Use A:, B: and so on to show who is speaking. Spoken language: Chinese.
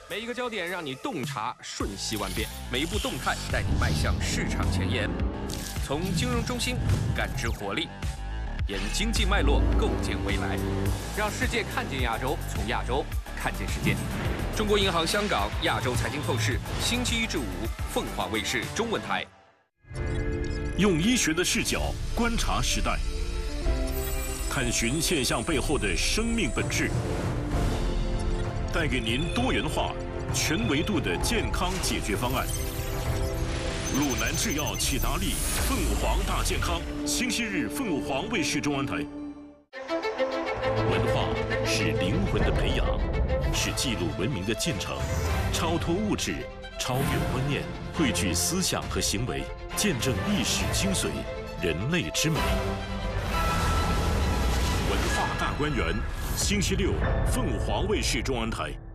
A: 每一个焦点让你洞察瞬息万变，每一步动态带你迈向市场前沿。从金融中心感知活力，沿经济脉络构建未来，让世界看见亚洲，从亚洲看见世界。中国银行香港亚洲财经透视，星期1至5，凤凰卫视中文台。
B: 用医学的视角观察时代，探寻现象背后的生命本质，带给您多元化、全维度的健康解决方案。鲁南制药启达利凤凰大健康，星期日凤凰卫视中文台。文化是灵魂的培养，是记录文明的进程，超脱物质，超越观念，汇聚思想和行为，见证历史精髓，人类之美。文化大观园，星期六凤凰卫视中文台。